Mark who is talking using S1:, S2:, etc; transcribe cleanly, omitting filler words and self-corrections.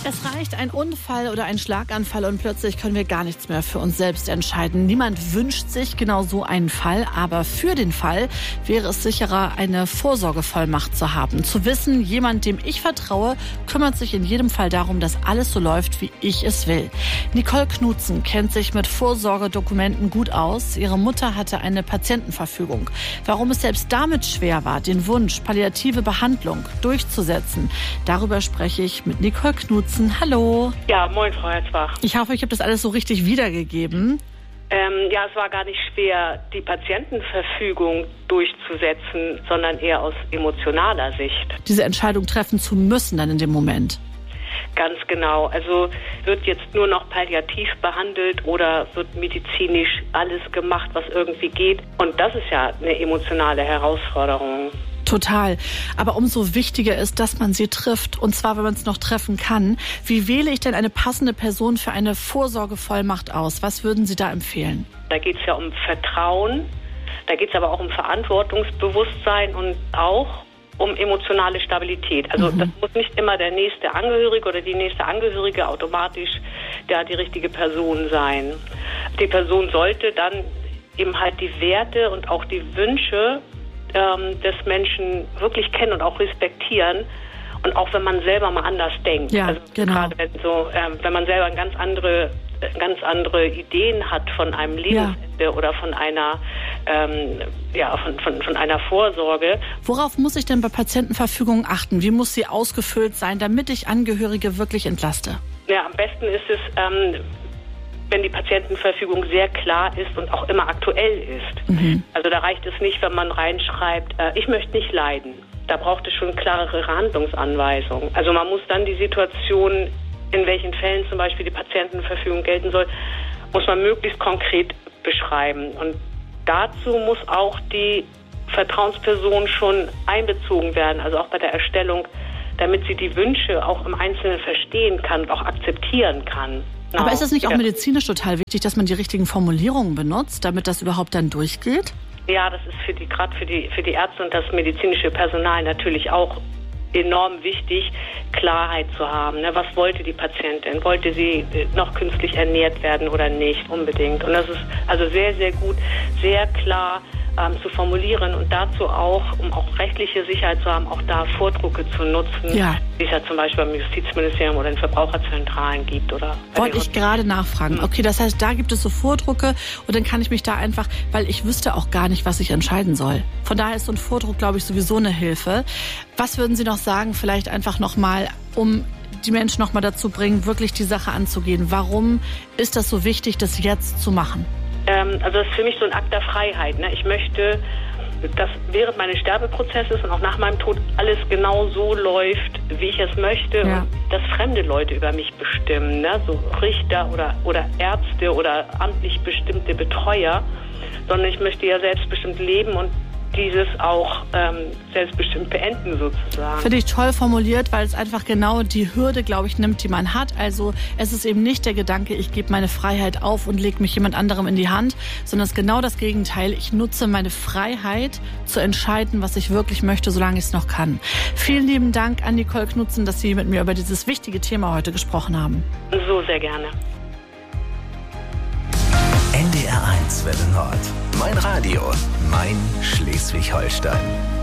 S1: Es reicht ein Unfall oder ein Schlaganfall und plötzlich können wir gar nichts mehr für uns selbst entscheiden. Niemand wünscht sich genau so einen Fall, aber für den Fall wäre es sicherer, eine Vorsorgevollmacht zu haben. Zu wissen, jemand, dem ich vertraue, kümmert sich in jedem Fall darum, dass alles so läuft, wie ich es will. Nicole Knutzen kennt sich mit Vorsorgedokumenten gut aus. Ihre Mutter hatte eine Patientenverfügung. Warum es selbst damit schwer war, den Wunsch, palliative Behandlung durchzusetzen, darüber spreche ich mit Nicole Knutzen. Hallo.
S2: Ja, moin, Frau Herzbach.
S1: Ich hoffe, ich habe das alles so richtig wiedergegeben.
S2: Ja, es war gar nicht schwer, die Patientenverfügung durchzusetzen, sondern eher aus emotionaler Sicht.
S1: Diese Entscheidung treffen zu müssen dann in dem Moment.
S2: Ganz genau. Also wird jetzt nur noch palliativ behandelt oder wird medizinisch alles gemacht, was irgendwie geht. Und das ist ja eine emotionale Herausforderung.
S1: Total. Aber umso wichtiger ist, dass man sie trifft. Und zwar, wenn man es noch treffen kann. Wie wähle ich denn eine passende Person für eine Vorsorgevollmacht aus? Was würden Sie da empfehlen?
S2: Da geht es ja um Vertrauen. Da geht es aber auch um Verantwortungsbewusstsein und auch um emotionale Stabilität. Also das muss nicht immer der nächste Angehörige oder die nächste Angehörige automatisch die richtige Person sein. Die Person sollte dann eben halt die Werte und auch die Wünsche des Menschen wirklich kennen und auch respektieren. Und auch wenn man selber mal anders denkt.
S1: Ja,
S2: also
S1: genau.
S2: Gerade wenn man selber ganz andere Ideen hat von einem Lebensende oder von einer von einer Vorsorge.
S1: Worauf muss ich denn bei Patientenverfügungen achten? Wie muss sie ausgefüllt sein, damit ich Angehörige wirklich entlaste?
S2: Ja, am besten ist es, wenn die Patientenverfügung sehr klar ist und auch immer aktuell ist. Also da reicht es nicht, wenn man reinschreibt, ich möchte nicht leiden. Da braucht es schon klarere Handlungsanweisungen. Also man muss dann die Situation, in welchen Fällen zum Beispiel die Patientenverfügung gelten soll, muss man möglichst konkret beschreiben. Und dazu muss auch die Vertrauensperson schon einbezogen werden, also auch bei der Erstellung, damit sie die Wünsche auch im Einzelnen verstehen kann und auch akzeptieren kann.
S1: Aber ist es nicht auch medizinisch total wichtig, dass man die richtigen Formulierungen benutzt, damit das überhaupt dann durchgeht?
S2: Ja, das ist gerade für die Ärzte und das medizinische Personal natürlich auch enorm wichtig, Klarheit zu haben. Ne? Was wollte die Patientin? Wollte sie noch künstlich ernährt werden oder nicht unbedingt? Und das ist also sehr, sehr gut, sehr klar zu formulieren und dazu auch, um auch rechtliche Sicherheit zu haben, auch da Vordrucke zu nutzen, wie es ja zum Beispiel beim Justizministerium oder in Verbraucherzentralen gibt.
S1: Wollte ich gerade nachfragen. Okay, das heißt, da gibt es so Vordrucke und dann kann ich mich da einfach, weil ich wüsste auch gar nicht, was ich entscheiden soll. Von daher ist so ein Vordruck, glaube ich, sowieso eine Hilfe. Was würden Sie noch sagen, vielleicht einfach nochmal, um die Menschen nochmal dazu bringen, wirklich die Sache anzugehen? Warum ist das so wichtig, das jetzt zu machen?
S2: Also das ist für mich so ein Akt der Freiheit. Ne? Ich möchte, dass während meines Sterbeprozesses und auch nach meinem Tod alles genau so läuft, wie ich es möchte. Ja. Und dass fremde Leute über mich bestimmen, ne? So Richter oder Ärzte oder amtlich bestimmte Betreuer. Sondern ich möchte ja selbstbestimmt leben und dieses auch selbstbestimmt beenden sozusagen.
S1: Finde ich toll formuliert, weil es einfach genau die Hürde, glaube ich, nimmt, die man hat. Also es ist eben nicht der Gedanke, ich gebe meine Freiheit auf und lege mich jemand anderem in die Hand, sondern es ist genau das Gegenteil. Ich nutze meine Freiheit zu entscheiden, was ich wirklich möchte, solange ich es noch kann. Vielen lieben Dank an Nicole Knutzen, dass Sie mit mir über dieses wichtige Thema heute gesprochen haben.
S2: So sehr gerne.
S3: NDR 1 Welle Nord. Mein Radio, mein Schleswig-Holstein.